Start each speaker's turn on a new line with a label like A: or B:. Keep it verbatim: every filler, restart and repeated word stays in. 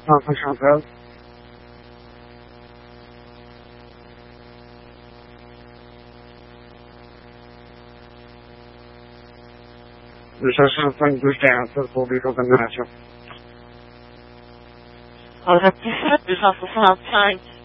A: Papa Chantal. Je cherche un douche quarante pour des condamnations.
B: On a dix-sept deux cent soixante-cinq.